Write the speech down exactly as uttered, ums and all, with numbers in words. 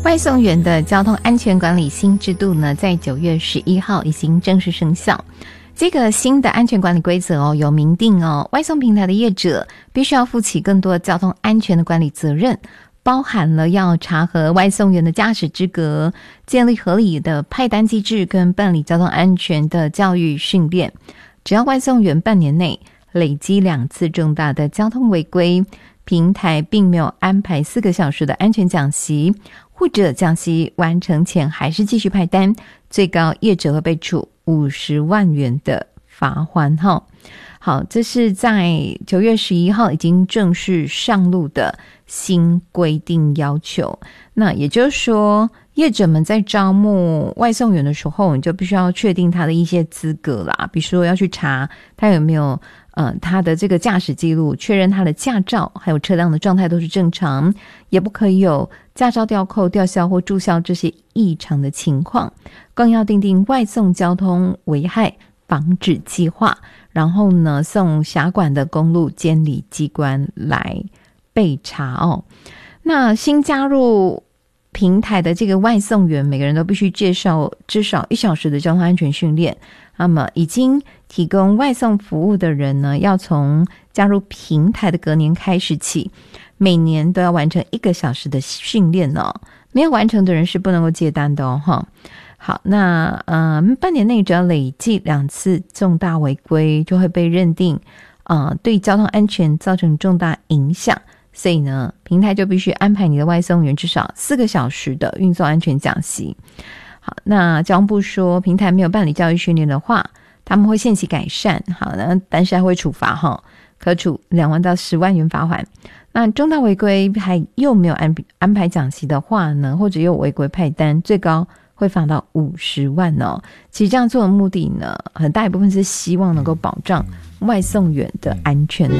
外送员的交通安全管理新制度呢，在九月十一号已经正式生效。这个新的安全管理规则哦，有明定哦，外送平台的业者必须要负起更多交通安全的管理责任，包含了要查核外送员的驾驶资格，建立合理的派单机制跟办理交通安全的教育训练。只要外送员半年内累积两次重大的交通违规，平台并没有安排四个小时的安全讲习，或者讲习完成前还是继续派单，最高业者会被处五十万元的罚锾。好，这是在九月十一号已经正式上路的新规定要求。那也就是说，业者们在招募外送员的时候，你就必须要确定他的一些资格啦，比如说要去查他有没有呃他的这个驾驶记录，确认他的驾照还有车辆的状态都是正常，也不可以有驾照吊扣、吊销或注销这些异常的情况，更要订定外送交通危害防止计划，然后呢送辖管的公路监理机关来备查哦。那新加入平台的这个外送员，每个人都必须介绍至少一小时的交通安全训练。那么已经提供外送服务的人呢，要从加入平台的隔年开始起，每年都要完成一个小时的训练哦。没有完成的人是不能够接单的哦。好，那呃，半年内只要累计两次重大违规，就会被认定呃对交通安全造成重大影响。所以呢，平台就必须安排你的外送员至少四个小时的运送安全讲习。好，那交通部说，平台没有办理教育训练的话，他们会限期改善。好，那但是还会处罚哈，可处两万到十万元罚款。那重大违规还又没有安安排讲习的话呢，或者又违规派单，最高会罚到五十万哦。其实这样做的目的呢，很大一部分是希望能够保障外送员的安全。